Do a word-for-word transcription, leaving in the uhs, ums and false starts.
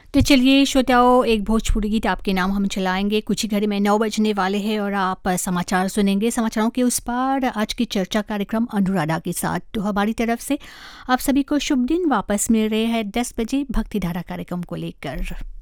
तो चलिए श्रोताओं, एक भोजपुरी गीत आपके नाम हम चलाएंगे। कुछ ही घड़ी में नौ बजने वाले हैं और आप समाचार सुनेंगे। समाचारों के उस पार आज की चर्चा कार्यक्रम अनुराधा के साथ। तो हमारी तरफ से आप सभी को शुभ दिन। वापस मिल रहे हैं दस बजे भक्तिधारा कार्यक्रम को लेकर।